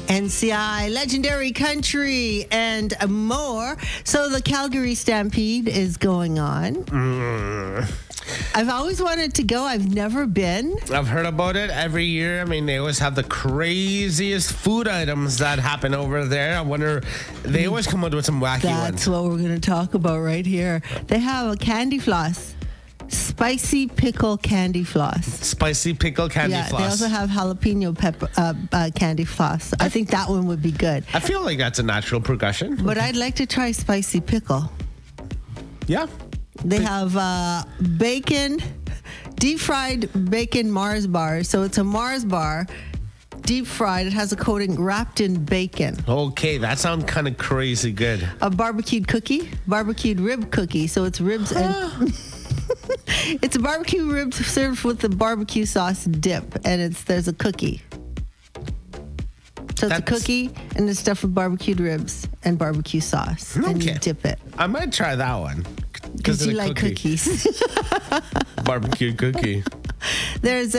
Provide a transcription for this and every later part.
NCI, Legendary Country, and more. So the Calgary Stampede is going on. I've always wanted to go. I've never been. I've heard about it every year. I mean, they always have the craziest food items that happen over there. I wonder, they always come out with some wacky ones. That's what we're going to talk about right here. They have a candy floss. Spicy pickle candy floss. Spicy pickle candy floss. They also have jalapeno pepper candy floss. I think that one would be good. I feel like that's a natural progression. But I'd like to try spicy pickle. Yeah. They have bacon, deep fried bacon Mars bar. So it's a Mars bar, deep fried. It has a coating wrapped in bacon. Okay, that sounds kind of crazy good. A barbecued rib cookie. So it's ribs and it's a barbecue rib served with the barbecue sauce dip, and there's a cookie. So it's a cookie and it's stuffed with barbecued ribs and barbecue sauce, and you dip it. I might try that one. Because you like cookies. Barbecue cookie. There's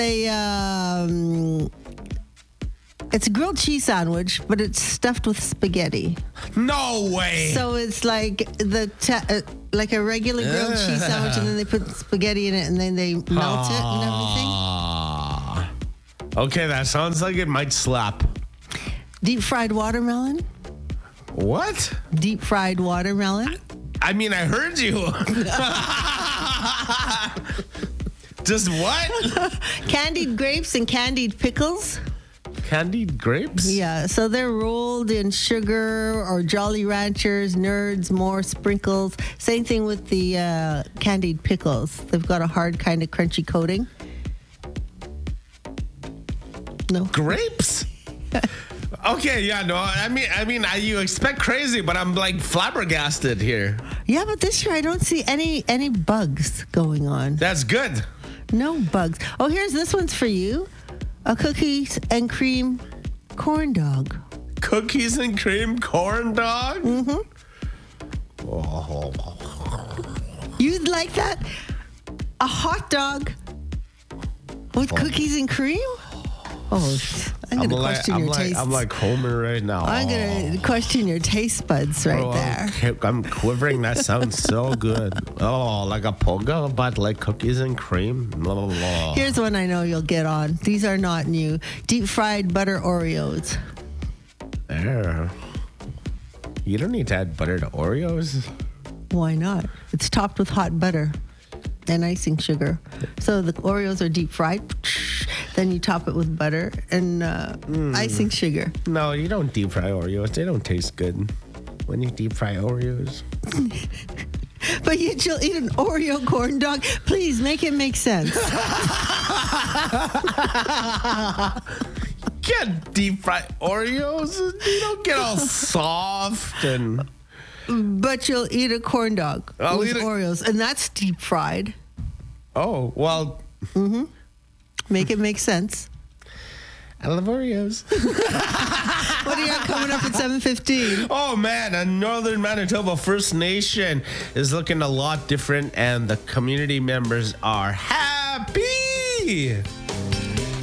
it's a grilled cheese sandwich, but it's stuffed with spaghetti. No way. So it's like like a regular grilled cheese sandwich, and then they put spaghetti in it, and then they melt it and everything. Okay, that sounds like it might slap. Deep fried watermelon. What? Deep fried watermelon. I mean, I heard you. Just what? Candied grapes and candied pickles. Candied grapes? Yeah, so they're rolled in sugar or Jolly Ranchers, Nerds, more sprinkles. Same thing with the candied pickles. They've got a hard kind of crunchy coating. No. Grapes? Okay, yeah, no, I mean, you expect crazy, but I'm like flabbergasted here. Yeah, but this year I don't see any bugs going on. That's good. No bugs. Oh, here's this one's for you. A cookies and cream corn dog. Cookies and cream corn dog? Mm-hmm. Oh. You'd like that? A hot dog with cookies and cream? Oh, I'm going to question your taste. I'm like Homer right now. I'm going to question your taste buds right there. I'm quivering. That sounds so good. Oh, like a poga, but like cookies and cream. Blah, blah, blah. Here's one I know you'll get on. These are not new. Deep fried butter Oreos. There. You don't need to add butter to Oreos. Why not? It's topped with hot butter and icing sugar. So the Oreos are deep fried. Then you top it with butter and icing sugar. No, you don't deep fry Oreos. They don't taste good when you deep fry Oreos. But yet you'll eat an Oreo corn dog. Please make it make sense. Can't deep fry Oreos. You don't get all soft and. But you'll eat a corn dog with Oreos, and that's deep fried. Oh, well. Mm-hmm. Make it make sense. I love Oreos. What do you have coming up at 7:15? Oh, man. A Northern Manitoba First Nation is looking a lot different, and the community members are happy.